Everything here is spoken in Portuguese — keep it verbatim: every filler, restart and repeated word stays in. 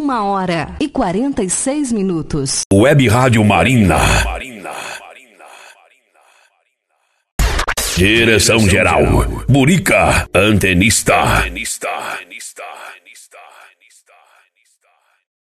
Uma hora e quarenta e seis minutos. Web Rádio Marina. Direção geral, Burica, antenista.